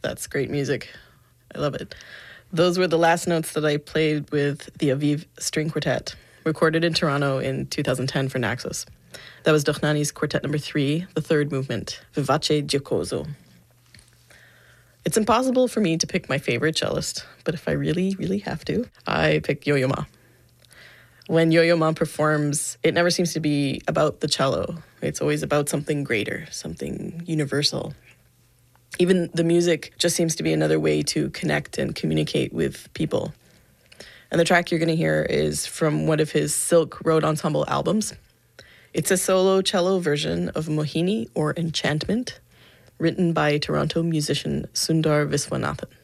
That's great music. I love it. Those were the last notes that I played with the Aviv String Quartet, recorded in Toronto in 2010 for Naxos. That was Dochnani's Quartet number 3, the third movement, Vivace Giocoso. It's impossible for me to pick my favorite cellist, but if I really, really have to, I pick Yo-Yo Ma. When Yo-Yo Ma performs, it never seems to be about the cello. It's always about something greater, something universal. Even the music just seems to be another way to connect and communicate with people. And the track you're going to hear is from one of his Silk Road Ensemble albums. It's a solo cello version of Mohini, or Enchantment, written by Toronto musician Sundar Viswanathan.